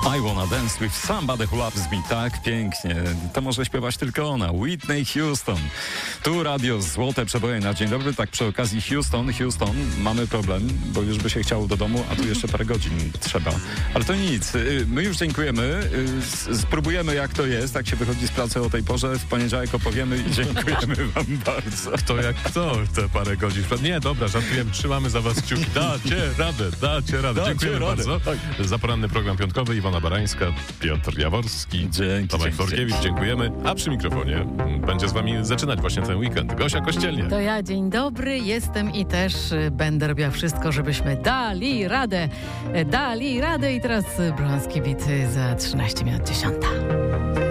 I Wanna Dance With Somebody Who Loves Me. Tak pięknie. To może śpiewać tylko ona. Whitney Houston. Tu radio Złote Przeboje na dzień dobry. Tak przy okazji Houston, mamy problem, bo już by się chciało do domu, a tu jeszcze parę godzin trzeba. Ale to nic. My już dziękujemy. Spróbujemy jak to jest, jak się wychodzi z pracy o tej porze. W poniedziałek opowiemy i dziękujemy wam bardzo. Kto jak kto te parę godzin. Nie, dobra, żartujemy. Trzymamy za was kciuki. Dacie radę. Dziękujemy bardzo. Tak. Za poranny program piątkowy Iwona Barańska, Piotr Jaworski, Tomek Forkiewicz, dziękujemy. A przy mikrofonie będzie z wami zaczynać właśnie ten weekend Gosia Kościelnie. To ja, dzień dobry, jestem i też będę robiła wszystko, żebyśmy dali radę. I teraz Brąski Bity za 13 minut 10.